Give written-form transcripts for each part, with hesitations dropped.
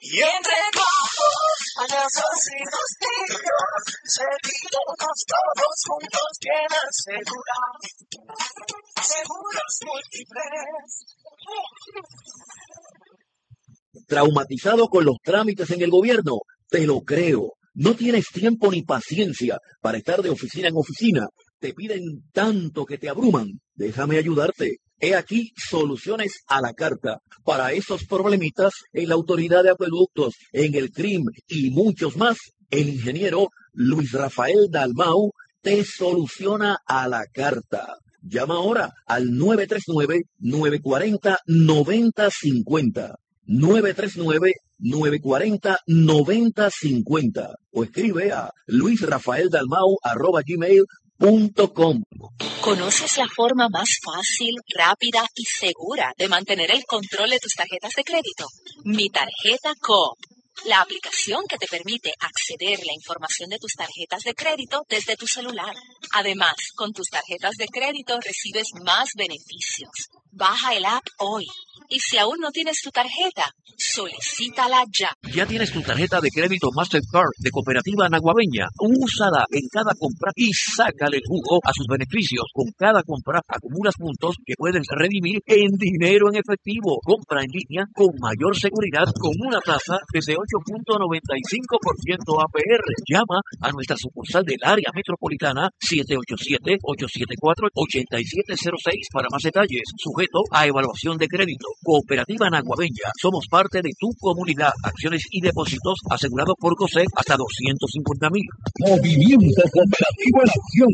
Y entre todos, payasos y niños, seguimos todos juntos bien seguros múltiples. ¿Traumatizado con los trámites en el gobierno? Te lo creo. No tienes tiempo ni paciencia para estar de oficina en oficina. Te piden tanto que te abruman. Déjame ayudarte. He aquí soluciones a la carta para esos problemitas en la Autoridad de Acueductos, en el CRIM y muchos más. El ingeniero Luis Rafael Dalmau te soluciona a la carta. Llama ahora al 939-940-9050. 939-940-9050 o escribe a luisrafaeldalmau@gmail.com. ¿Conoces la forma más fácil, rápida y segura de mantener el control de tus tarjetas de crédito? Mi Tarjeta Coop, la aplicación que te permite acceder a la información de tus tarjetas de crédito desde tu celular. Además, con tus tarjetas de crédito recibes más beneficios. Baja el app hoy. Y si aún no tienes tu tarjeta, solicítala ya. ¿Ya tienes tu tarjeta de crédito Mastercard de Cooperativa Naguabeña? Úsala en cada compra y sácale jugo a sus beneficios. Con cada compra acumulas puntos que puedes redimir en dinero en efectivo. Compra en línea con mayor seguridad con una tasa desde 8.95% APR. Llama a nuestra sucursal del área metropolitana 787-874-8706 para más detalles. Sujeto a evaluación de crédito. Cooperativa Naguabeña. Somos parte de tu comunidad. Acciones y depósitos asegurados por COSEC hasta 250,000. Movimiento Cooperativo en Acción.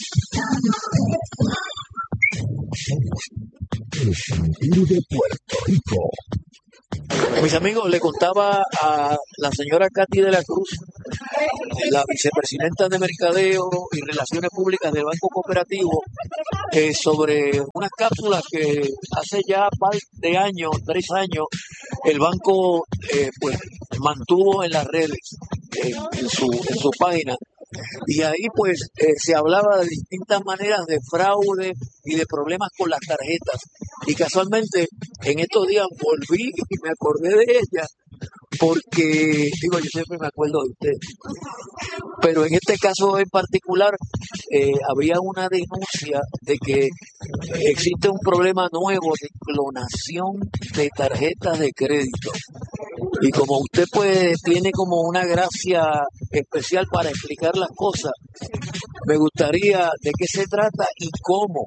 El sentido de Puerto Rico. Mis amigos, le contaba a la señora Katy de la Cruz, la vicepresidenta de Mercadeo y Relaciones Públicas del Banco Cooperativo, sobre unas cápsulas que hace ya par de años, 3 años, el banco pues mantuvo en las redes, en su página. Y ahí pues se hablaba de distintas maneras de fraude y de problemas con las tarjetas. Y casualmente en estos días volví y me acordé de ella porque, digo, yo siempre me acuerdo de usted. Pero en este caso en particular había una denuncia de que existe un problema nuevo de clonación de tarjetas de crédito. Y como usted pues tiene como una gracia especial para explicar las cosas, me gustaría de qué se trata y cómo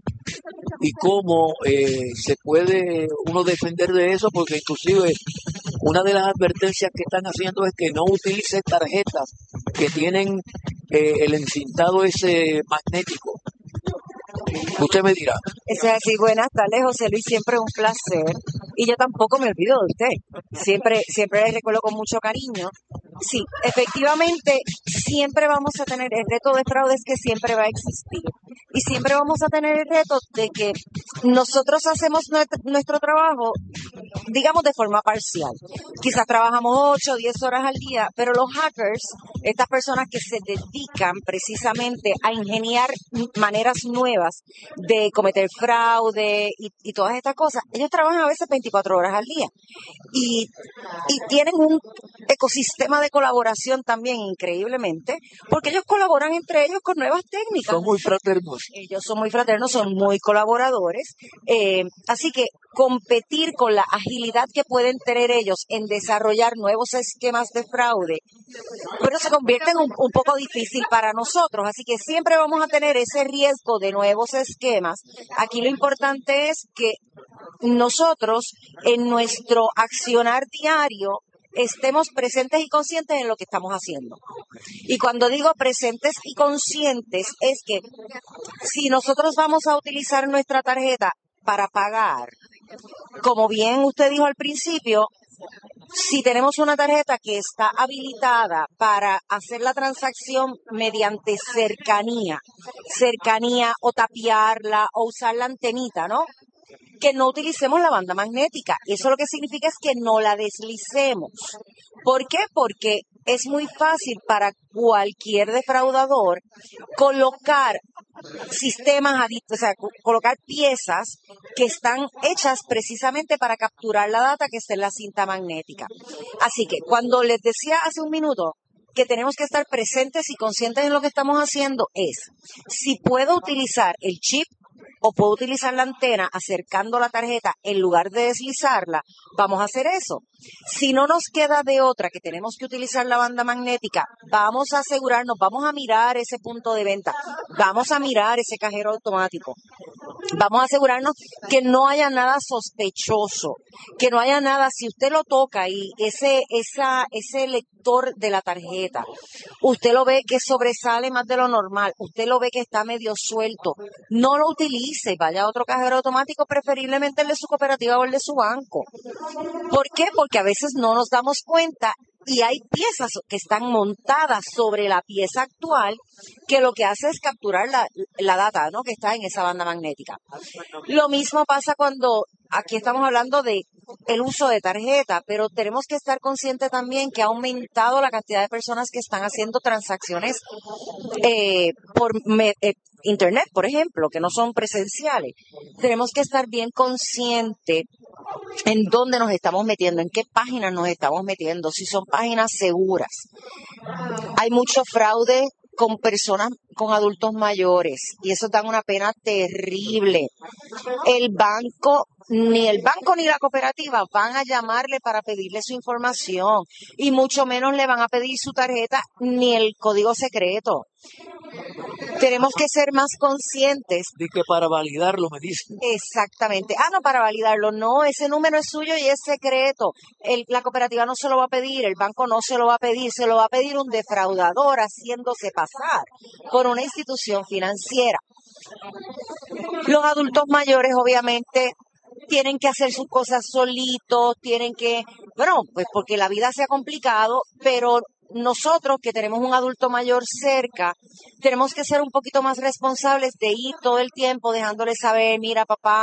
se puede uno defender de eso, porque inclusive una de las advertencias que están haciendo es que no utilice tarjetas que tienen el encintado ese magnético. Usted me dirá. Eso es así. Buenas tardes, José Luis, siempre un placer. Y yo tampoco me olvido de usted. Siempre le recuerdo con mucho cariño. Sí, efectivamente, siempre vamos a tener el reto de fraudes que siempre va a existir. Y siempre vamos a tener el reto de que nosotros hacemos nuestro trabajo, digamos, de forma parcial. Quizás trabajamos 8 o 10 horas al día, pero los hackers, estas personas que se dedican precisamente a ingeniar maneras nuevas de cometer fraude y todas estas cosas, ellos trabajan a veces 24 horas al día. Y tienen un ecosistema de colaboración también increíblemente, porque ellos colaboran entre ellos con nuevas técnicas. Son muy fraternos. Ellos son muy fraternos, son muy colaboradores. Así que competir con la agilidad que pueden tener ellos en desarrollar nuevos esquemas de fraude, pero se convierte en un poco difícil para nosotros. Así que siempre vamos a tener ese riesgo de nuevos esquemas. Aquí lo importante es que nosotros en nuestro accionar diario estemos presentes y conscientes en lo que estamos haciendo. Y cuando digo presentes y conscientes es que si nosotros vamos a utilizar nuestra tarjeta para pagar, como bien usted dijo al principio, si tenemos una tarjeta que está habilitada para hacer la transacción mediante cercanía o tapiarla o usar la antenita, ¿no? Que no utilicemos la banda magnética. Eso lo que significa es que no la deslicemos. ¿Por qué? Porque es muy fácil para cualquier defraudador colocar sistemas, o sea, colocar piezas que están hechas precisamente para capturar la data que está en la cinta magnética. Así que cuando les decía hace un minuto que tenemos que estar presentes y conscientes en lo que estamos haciendo es, si puedo utilizar el chip o puedo utilizar la antena acercando la tarjeta en lugar de deslizarla, vamos a hacer eso. Si no nos queda de otra que tenemos que utilizar la banda magnética, vamos a asegurarnos, vamos a mirar ese punto de venta, vamos a mirar ese cajero automático. Vamos a asegurarnos que no haya nada sospechoso, que no haya nada, si usted lo toca y ese lector de la tarjeta, usted lo ve que sobresale más de lo normal, usted lo ve que está medio suelto, no lo utilice, vaya a otro cajero automático, preferiblemente el de su cooperativa o el de su banco. ¿Por qué? Porque a veces no nos damos cuenta y hay piezas que están montadas sobre la pieza actual que lo que hace es capturar la data, ¿no?, que está en esa banda magnética. Lo mismo pasa cuando aquí estamos hablando de el uso de tarjeta, pero tenemos que estar conscientes también que ha aumentado la cantidad de personas que están haciendo transacciones por Internet, por ejemplo, que no son presenciales. Tenemos que estar bien conscientes en dónde nos estamos metiendo, en qué páginas nos estamos metiendo, si son páginas seguras. Hay mucho fraude con personas, con adultos mayores, y eso da una pena terrible. Ni el banco ni la cooperativa van a llamarle para pedirle su información, y mucho menos le van a pedir su tarjeta ni el código secreto. Tenemos que ser más conscientes. De que para validarlo, me dicen. Exactamente. No, para validarlo. No, ese número es suyo y es secreto. La cooperativa no se lo va a pedir, el banco no se lo va a pedir, se lo va a pedir un defraudador haciéndose pasar por una institución financiera. Los adultos mayores, obviamente, tienen que hacer sus cosas solitos, pues porque la vida se ha complicado, pero nosotros que tenemos un adulto mayor cerca, tenemos que ser un poquito más responsables de ir todo el tiempo dejándole saber, mira papá,